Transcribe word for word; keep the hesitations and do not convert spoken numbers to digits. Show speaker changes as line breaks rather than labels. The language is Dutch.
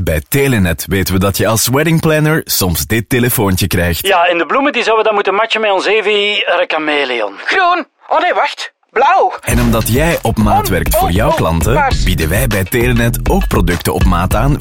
Bij Telenet weten we dat je als weddingplanner soms dit telefoontje krijgt.
Ja, en de bloemen die zouden we dan moeten matchen met ons Evi Chameleon.
Groen. Oh nee, wacht. Blauw.
En omdat jij op maat werkt voor jouw klanten, bieden wij bij Telenet ook producten op maat aan